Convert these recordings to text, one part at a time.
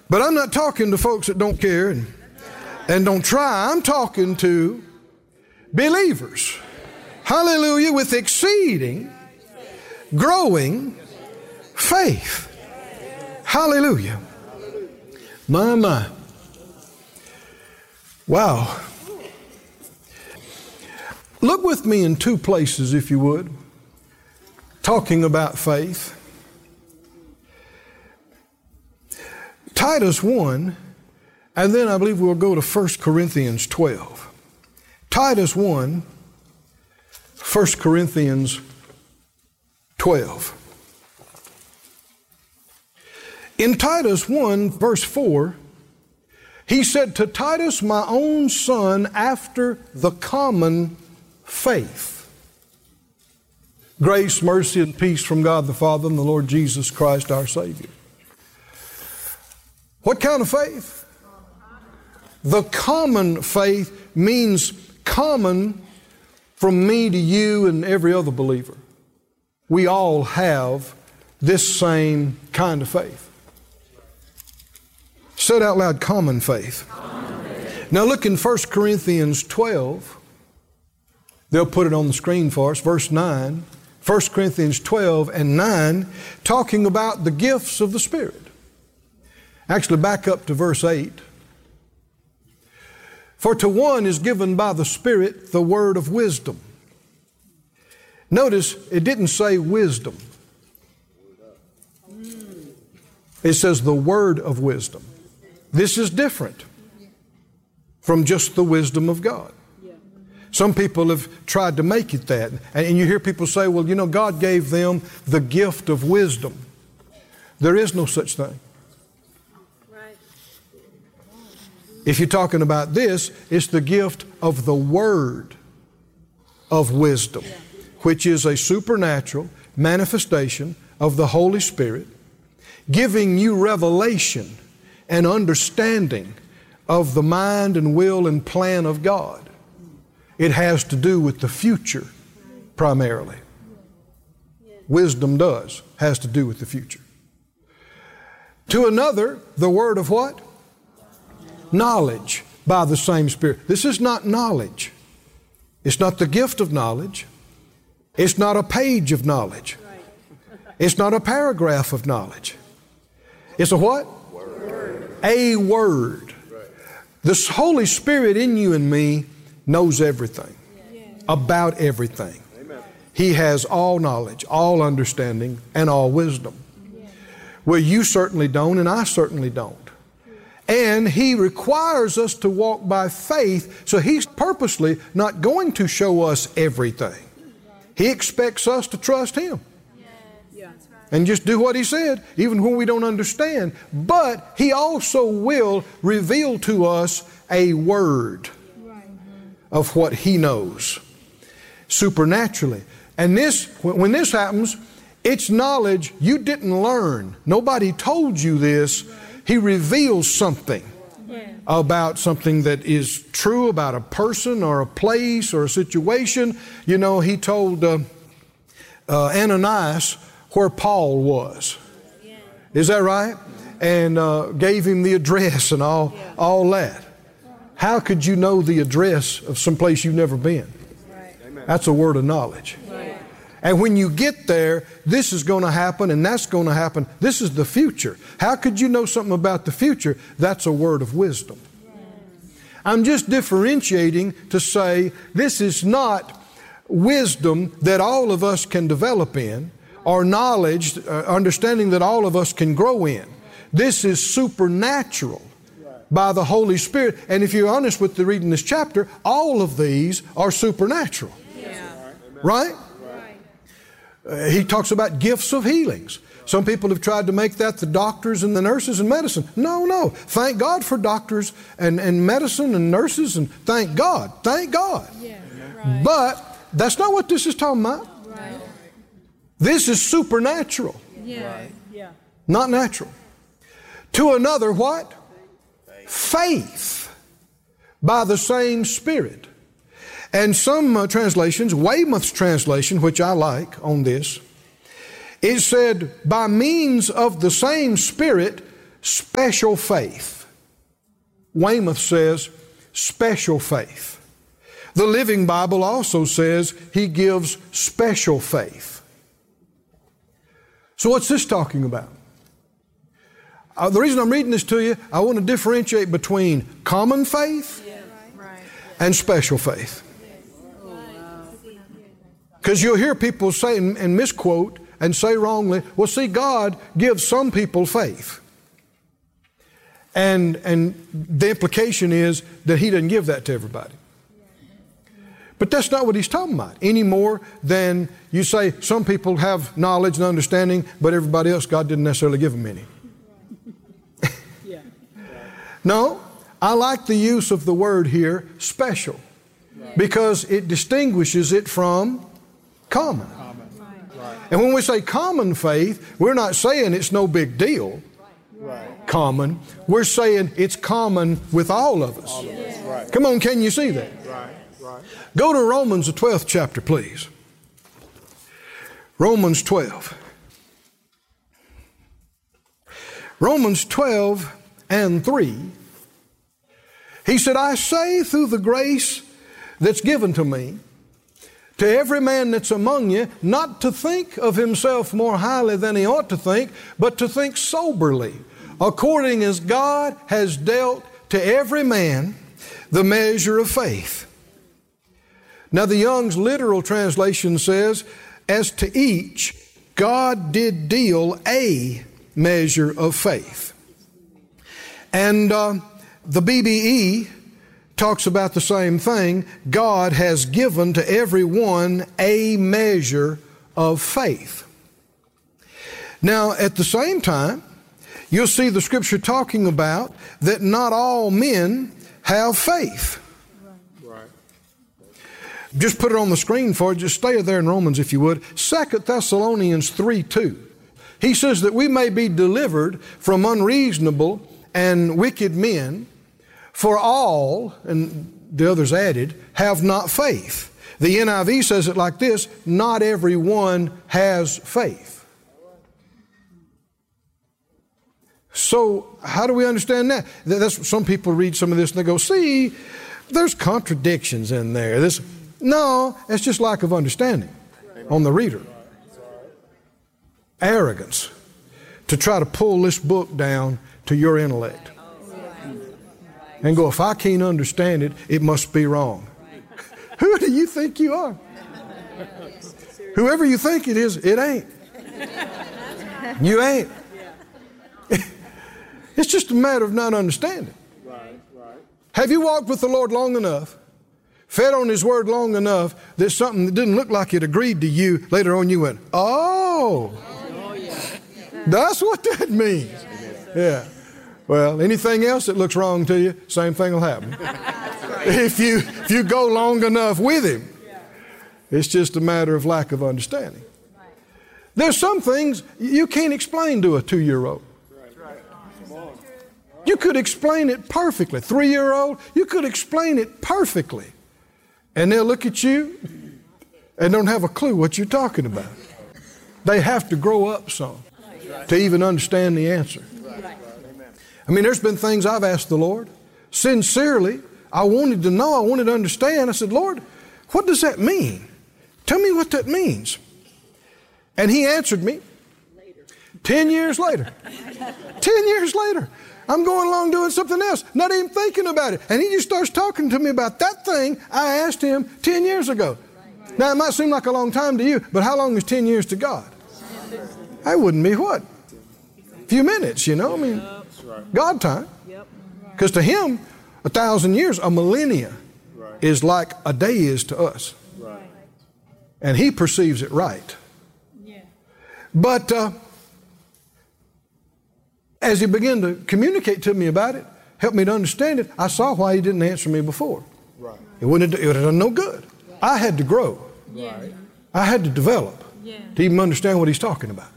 But I'm not talking to folks that don't care and don't try. I'm talking to believers. Hallelujah, with exceeding, growing faith. Hallelujah. My. Wow. Look with me in two places, if you would, talking about faith. Titus 1, and then I believe we'll go to 1 Corinthians 12. Titus 1, 1 Corinthians 12. In Titus 1, verse 4, he said, to Titus, my own son, after the common faith. Grace, mercy, and peace from God the Father and the Lord Jesus Christ, our Savior. What kind of faith? The common faith means common from me to you and every other believer. We all have this same kind of faith. Say it out loud, common faith. Common faith. Now look in 1 Corinthians 12. They'll put it on the screen for us, verse 9. 1 Corinthians 12 and 9, talking about the gifts of the Spirit. Actually, back up to verse 8. For to one is given by the Spirit the word of wisdom. Notice, it didn't say wisdom. It says the word of wisdom. This is different from just the wisdom of God. Some people have tried to make it that. And you hear people say, well, you know, God gave them the gift of wisdom. There is no such thing. If you're talking about this, it's the gift of the word of wisdom, which is a supernatural manifestation of the Holy Spirit, giving you revelation and understanding of the mind and will and plan of God. It has to do with the future primarily. Wisdom has to do with the future. To another, the word of what? Knowledge by the same Spirit. This is not knowledge. It's not the gift of knowledge. It's not a page of knowledge. It's not a paragraph of knowledge. It's a what? Word. A word. The Holy Spirit in you and me knows everything, about everything. Amen. He has all knowledge, all understanding, and all wisdom. Well, you certainly don't, and I certainly don't. And He requires us to walk by faith, so He's purposely not going to show us everything. He expects us to trust Him. And just do what He said, even when we don't understand. But He also will reveal to us a word of what He knows supernaturally. And when this happens, it's knowledge you didn't learn. Nobody told you this. He reveals something about something that is true about a person or a place or a situation. You know, He told Ananias where Paul was. Is that right? And gave him the address and all that. How could you know the address of some place you've never been? That's a word of knowledge. And when you get there, this is going to happen and that's going to happen. This is the future. How could you know something about the future? That's a word of wisdom. I'm just differentiating to say this is not wisdom that all of us can develop in, or knowledge, understanding that all of us can grow in. This is supernatural by the Holy Spirit. And if you're honest with reading this chapter, all of these are supernatural. Right? He talks about gifts of healings. Some people have tried to make that the doctors and the nurses and medicine. No. Thank God for doctors and medicine and nurses, and thank God. Thank God. But that's not what this is talking about. This is supernatural. Not natural. To another, what? Faith by the same Spirit. And some translations, Weymouth's translation, which I like on this, it said, by means of the same Spirit, special faith. Weymouth says special faith. The Living Bible also says He gives special faith. So what's this talking about? The reason I'm reading this to you, I want to differentiate between common faith and special faith. Because you'll hear people say and misquote and say wrongly, well, see, God gives some people faith. And the implication is that He doesn't give that to everybody. But that's not what He's talking about, any more than you say some people have knowledge and understanding, but everybody else, God didn't necessarily give them any. No, I like the use of the word here, special, because it distinguishes it from common. And when we say common faith, we're not saying it's no big deal. Common. We're saying it's common with all of us. Come on, can you see that? Go to Romans, the 12th chapter, please. Romans 12. Romans 12 and 3. He said, I say through the grace that's given to me, to every man that's among you, not to think of himself more highly than he ought to think, but to think soberly, according as God has dealt to every man the measure of faith. Now the Young's literal translation says, as to each, God did deal a measure of faith. And the BBE talks about the same thing. God has given to everyone a measure of faith. Now, at the same time, you'll see the Scripture talking about that not all men have faith. Just put it on the screen for you. Just stay there in Romans if you would. 2 Thessalonians 3:2. He says that we may be delivered from unreasonable and wicked men, for all, and the others added, have not faith. The NIV says it like this, not everyone has faith. So how do we understand that? That's, some people read some of this and they go, see, there's contradictions in there. No, it's just lack of understanding on the reader. Arrogance to try to pull this book down to your intellect and go, if I can't understand it, it must be wrong. Who do you think you are? Whoever you think it is, it ain't. You ain't. It's just a matter of not understanding. Have you walked with the Lord long enough, fed on His Word long enough, that something that didn't look like it agreed to you, later on you went, oh, that's what that means. Yeah. Well, anything else that looks wrong to you, same thing will happen. If you go long enough with Him, it's just a matter of lack of understanding. There's some things you can't explain to a 2-year-old. You could explain it perfectly. 3-year-old, you could explain it perfectly. And they'll look at you and don't have a clue what you're talking about. They have to grow up some to even understand the answer. I mean, there's been things I've asked the Lord. Sincerely, I wanted to know, I wanted to understand. I said, Lord, what does that mean? Tell me what that means. And He answered me 10 years later. 10 years later. I'm going along doing something else, not even thinking about it. And He just starts talking to me about that thing I asked Him 10 years ago. Now, it might seem like a long time to you, but how long is 10 years to God? That wouldn't be what? A few minutes, you know? I mean, God time. Because to Him, 1,000 years, a millennia, is like a day is to us. And He perceives it right. But as He began to communicate to me about it, help me to understand it, I saw why He didn't answer me before. It would have done no good. I had to grow. I had to develop to even understand what He's talking about.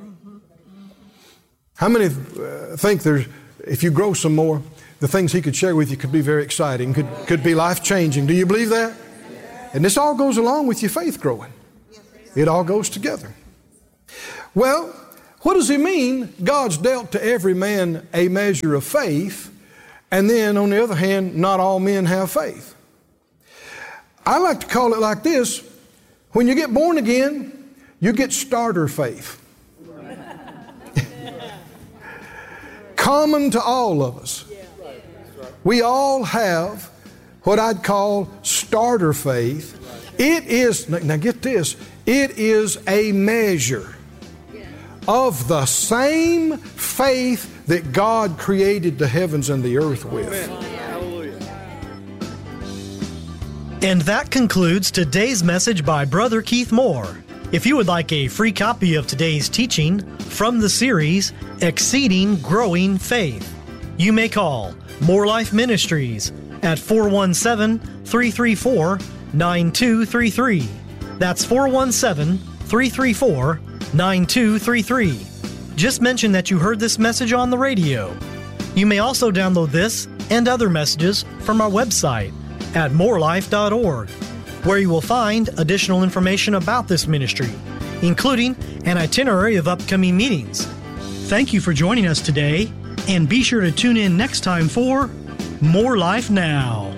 How many think if you grow some more, the things He could share with you could be very exciting, could be life-changing? Do you believe that? And this all goes along with your faith growing. It all goes together. Well, What does he mean? God's dealt to every man a measure of faith, and then on the other hand, not all men have faith. I like to call it like this. When you get born again, you get starter faith. Common to all of us. We all have what I'd call starter faith. It is, now get this, it is a measure of the same faith that God created the heavens and the earth with. And that concludes today's message by Brother Keith Moore. If you would like a free copy of today's teaching from the series, Exceeding Growing Faith, you may call More Life Ministries at 417-334-9233. That's 417-334-9233. Just mention that you heard this message on the radio. You may also download this and other messages from our website at morelife.org, where you will find additional information about this ministry, including an itinerary of upcoming meetings. Thank you for joining us today, and be sure to tune in next time for More Life Now.